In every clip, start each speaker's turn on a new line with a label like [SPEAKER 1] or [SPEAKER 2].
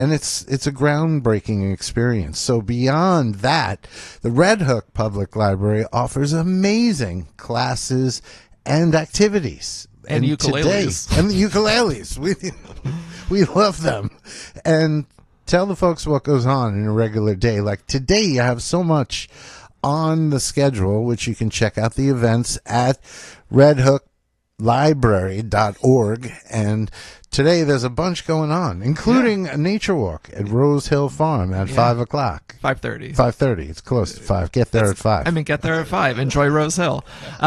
[SPEAKER 1] And it's a groundbreaking experience. So beyond that, the Red Hook Public Library offers amazing classes and activities.
[SPEAKER 2] And ukuleles.
[SPEAKER 1] Today, and the ukuleles. We love them. And tell the folks what goes on in a regular day. Like today, you have so much on the schedule, which you can check out the events at redhooklibrary.org. And today, there's a bunch going on, including a nature walk at Rose Hill Farm at 5 o'clock.
[SPEAKER 2] 5:30.
[SPEAKER 1] 5:30. It's close to 5. Get there at 5.
[SPEAKER 2] I mean, get there at 5. Enjoy Rose Hill.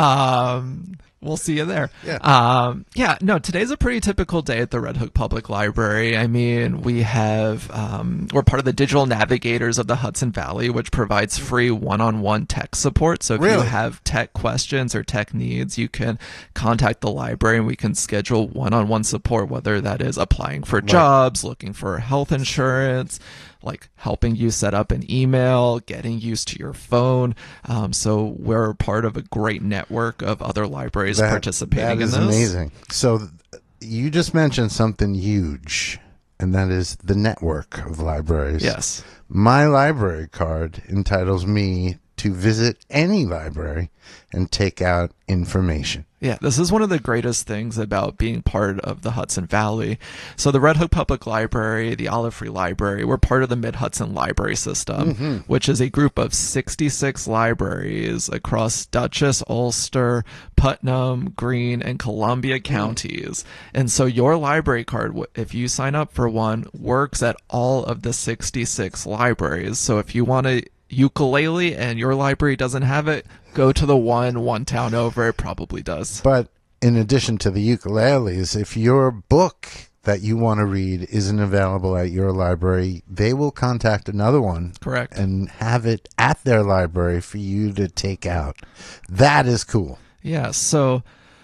[SPEAKER 2] We'll see you there.
[SPEAKER 1] Yeah.
[SPEAKER 2] Today's a pretty typical day at the Red Hook Public Library. I mean, we have, we're part of the Digital Navigators of the Hudson Valley, which provides free one-on-one tech support. So if you have tech questions or tech needs, you can contact the library and we can schedule one-on-one support, whether that is applying for jobs, looking for health insurance, like helping you set up an email, getting used to your phone. So we're part of a great network of other libraries participating in this.
[SPEAKER 1] That is amazing. So you just mentioned something huge, and that is the network of libraries.
[SPEAKER 2] Yes.
[SPEAKER 1] My library card entitles me to visit any library and take out information.
[SPEAKER 2] Yeah, this is one of the greatest things about being part of the Hudson Valley. So the Red Hook Public Library, the Olive Free Library, we're part of the Mid-Hudson Library System, which is a group of 66 libraries across Dutchess, Ulster, Putnam, Greene, and Columbia counties. And so your library card, if you sign up for one, works at all of the 66 libraries. So if you want to ukulele and your library doesn't have it, go to the one town over. It probably does.
[SPEAKER 1] But in addition to the ukuleles, if your book that you want to read isn't available at your library, they will contact another one.
[SPEAKER 2] Correct.
[SPEAKER 1] And have it at their library for you to take out. That is cool.
[SPEAKER 2] Yeah. So,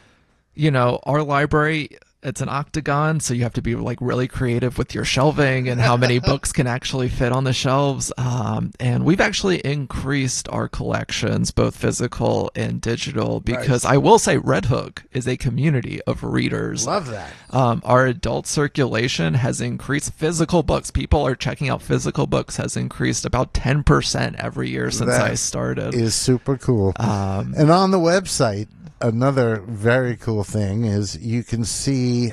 [SPEAKER 2] our library, it's an octagon, so you have to be like really creative with your shelving and how many books can actually fit on the shelves. And we've actually increased our collections, both physical and digital, because I will say Red Hook is a community of readers.
[SPEAKER 1] Love that.
[SPEAKER 2] Our adult circulation has increased. Physical books, people are checking out physical books, has increased about 10% every year since I started.
[SPEAKER 1] Is super cool. And on the website, another very cool thing is you can see,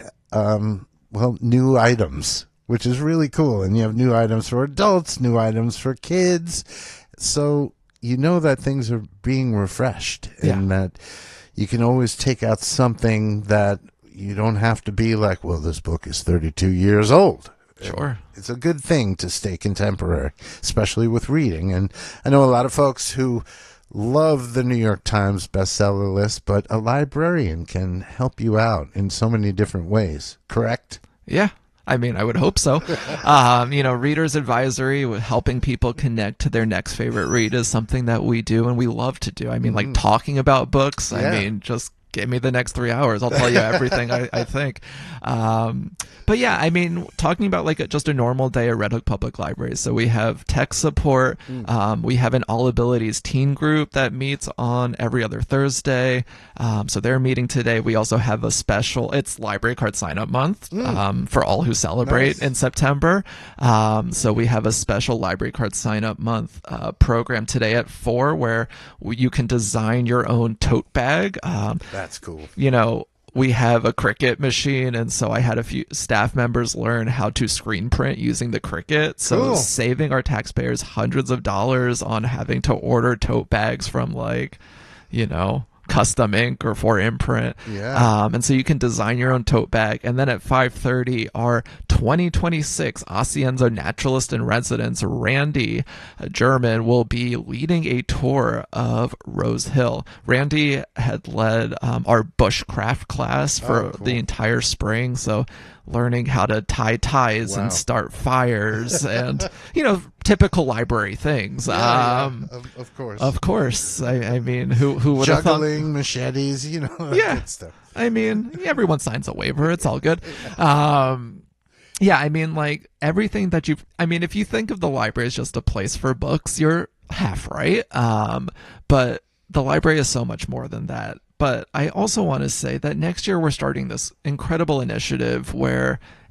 [SPEAKER 1] new items, which is really cool. And you have new items for adults, new items for kids. So you know that things are being refreshed and that you can always take out something that you don't have to be like, well, this book is 32 years old.
[SPEAKER 2] Sure.
[SPEAKER 1] It's a good thing to stay contemporary, especially with reading. And I know a lot of folks who love the New York Times bestseller list, but a librarian can help you out in so many different ways, correct?
[SPEAKER 2] Yeah. I mean, I would hope so. Reader's Advisory, helping people connect to their next favorite read is something that we do and we love to do. I mean, like talking about books, I mean, just give me the next 3 hours. I'll tell you everything I think. But yeah, I mean, talking about like just a normal day at Red Hook Public Library. So we have tech support. We have an All Abilities teen group that meets on every other Thursday. So they're meeting today. We also have a special, it's Library Card Sign Up Month for all who celebrate in September. So we have a special Library Card Sign Up Month program today at 4 where you can design your own tote bag.
[SPEAKER 1] That's cool.
[SPEAKER 2] We have a Cricut machine, and so I had a few staff members learn how to screen print using the Cricut. So saving our taxpayers hundreds of dollars on having to order tote bags from Custom Ink or for imprint. And so you can design your own tote bag. And then at 5:30, our 2026 Hacienda Naturalist in Residence, Randy German, will be leading a tour of Rose Hill. Randy had led our bushcraft class for the entire spring. So learning how to tie ties and start fires and, typical library things.
[SPEAKER 1] Of course.
[SPEAKER 2] Of course. I mean, who would have thought?
[SPEAKER 1] Juggling, machetes, good stuff.
[SPEAKER 2] I mean, everyone signs a waiver. It's all good. I mean, like everything that if you think of the library as just a place for books, you're half right. But the library is so much more than that. But I also want to say that next year we're starting this incredible initiative where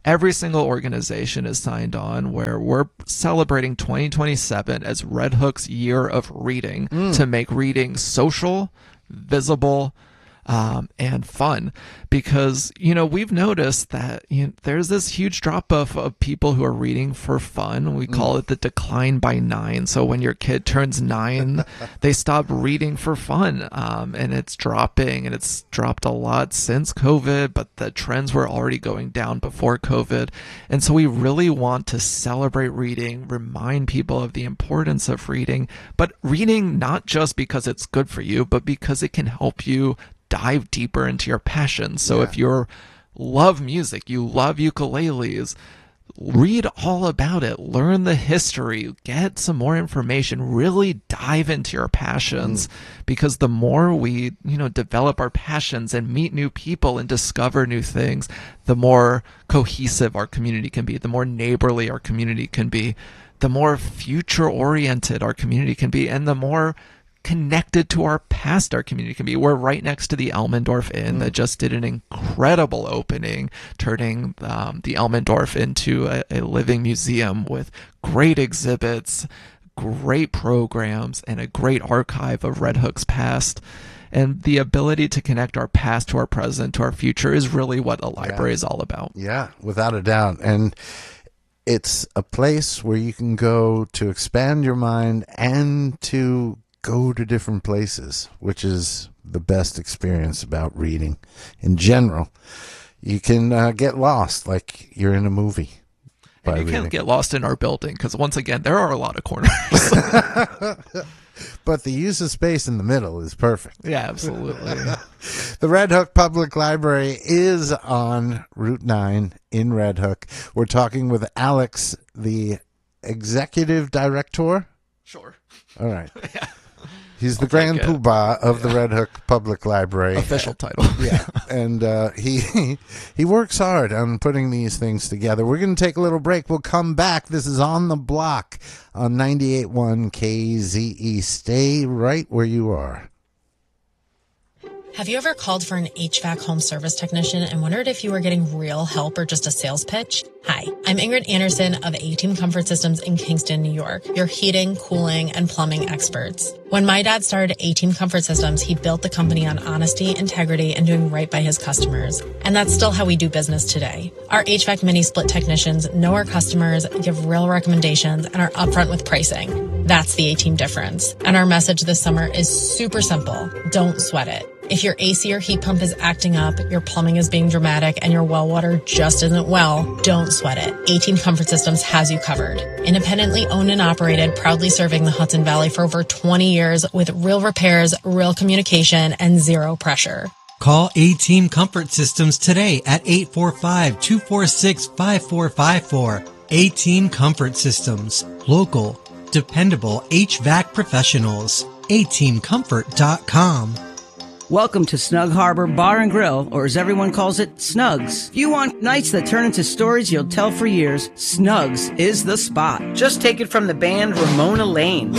[SPEAKER 2] every single organization is signed on, where we're celebrating 2027 as Red Hook's year of reading to make reading social, visible, and fun. Because, we've noticed that there's this huge drop off of people who are reading for fun. We call it the decline by 9. So when your kid turns 9, they stop reading for fun. And it's dropping, and it's dropped a lot since COVID, but the trends were already going down before COVID. And so we really want to celebrate reading, remind people of the importance of reading, but reading not just because it's good for you, but because it can help you dive deeper into your passions. So if you love music, you love ukuleles, read all about it, learn the history, get some more information, really dive into your passions, because the more we, develop our passions and meet new people and discover new things, the more cohesive our community can be, the more neighborly our community can be, the more future oriented our community can be, and the more connected to our past our community can be. We're right next to the Elmendorf Inn that just did an incredible opening, turning the Elmendorf into a living museum with great exhibits, great programs, and a great archive of Red Hook's past. And the ability to connect our past to our present to our future is really what a library is all about.
[SPEAKER 1] Yeah, without a doubt. And it's a place where you can go to expand your mind and to go to different places, which is the best experience about reading in general. You can get lost like you're in a movie.
[SPEAKER 2] And you can't get lost in our building because, once again, there are a lot of corners.
[SPEAKER 1] But the use of space in the middle is perfect.
[SPEAKER 2] Yeah, absolutely.
[SPEAKER 1] The Red Hook Public Library is on Route 9 in Red Hook. We're talking with Alex, the executive director.
[SPEAKER 2] Sure.
[SPEAKER 1] All right. Yeah. He's the grand poobah of the Red Hook Public Library.
[SPEAKER 2] Official title.
[SPEAKER 1] Yeah. And he works hard on putting these things together. We're going to take a little break. We'll come back. This is On the Block on 98.1 KZE. Stay right where you are.
[SPEAKER 3] Have you ever called for an HVAC home service technician and wondered if you were getting real help or just a sales pitch? Hi, I'm Ingrid Anderson of A-Team Comfort Systems in Kingston, New York, your heating, cooling, and plumbing experts. When my dad started A-Team Comfort Systems, he built the company on honesty, integrity, and doing right by his customers. And that's still how we do business today. Our HVAC mini-split technicians know our customers, give real recommendations, and are upfront with pricing. That's the A-Team difference. And our message this summer is super simple. Don't sweat it. If your AC or heat pump is acting up, your plumbing is being dramatic, and your well water just isn't well, don't sweat it. A-Team Comfort Systems has you covered. Independently owned and operated, proudly serving the Hudson Valley for over 20 years with real repairs, real communication, and zero pressure.
[SPEAKER 4] Call A-Team Comfort Systems today at 845-246-5454. A-Team Comfort Systems. Local, dependable HVAC professionals. ateamcomfort.com.
[SPEAKER 5] Welcome to Snug Harbor Bar and Grill, or as everyone calls it, Snugs. If you want nights that turn into stories you'll tell for years, Snugs is the spot. Just take it from the band Ramona Lane.